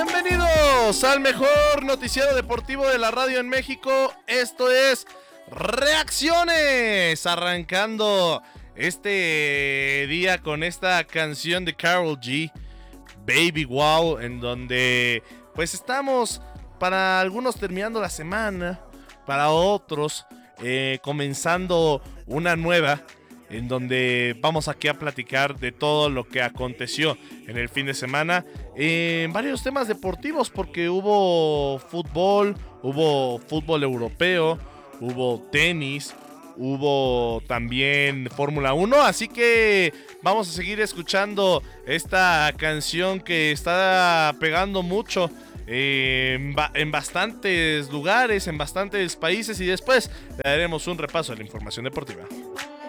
Bienvenidos al mejor noticiero deportivo de la radio en México. Esto es Reacciones, arrancando este día con esta canción de Karol G, Baby Wow, en donde pues estamos para algunos terminando la semana, para otros comenzando una nueva, en donde vamos aquí a platicar de todo lo que aconteció en el fin de semana en varios temas deportivos, porque hubo fútbol europeo, hubo tenis, hubo también Fórmula 1, así que vamos a seguir escuchando esta canción que está pegando mucho en bastantes lugares, en bastantes países, y después le daremos un repaso a la información deportiva.